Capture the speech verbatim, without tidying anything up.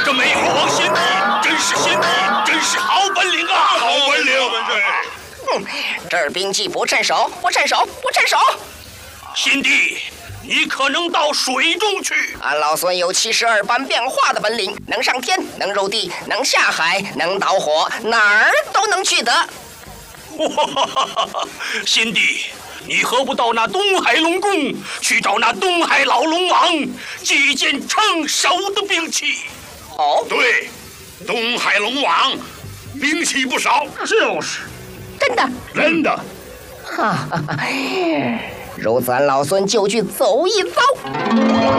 个美猴王先帝真是先帝，真是好本领啊！ 好本领！ 嗯，这儿兵器不趁手，不趁手，不趁手。 先帝，你可能到水中去？ 俺老孙有七十二般变化的本领，能上天，能入地，能下海，能导火，哪儿都能去得。 先帝，你何不到那东海龙宫去找那东海老龙王借一件趁手的兵器？ 哦， 对，东海龙王兵器不少。 就是， 真的， 真的。 哈哈哈，如此，俺老孙就去走一遭。